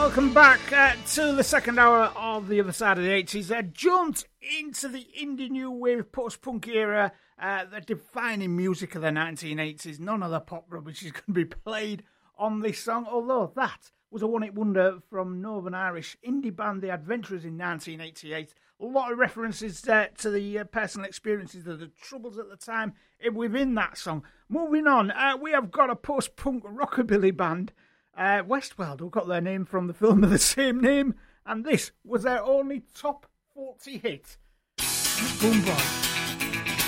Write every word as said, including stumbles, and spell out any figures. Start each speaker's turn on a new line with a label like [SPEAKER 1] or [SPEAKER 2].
[SPEAKER 1] Welcome back uh, to the second hour of The Other Side of the eighties. Uh, jumped into the indie new wave post-punk era, uh, the defining music of the nineteen eighties. None of the pop rubbish is going to be played on this song, although that was a one-hit wonder from Northern Irish indie band The Adventurers in nineteen eighty-eight. A lot of references uh, to the uh, personal experiences of the Troubles at the time within that song. Moving on, uh, we have got a post-punk rockabilly band, Uh, Westworld, who got their name from the film of the same name, and this was their only top forty hit. Boom Boy.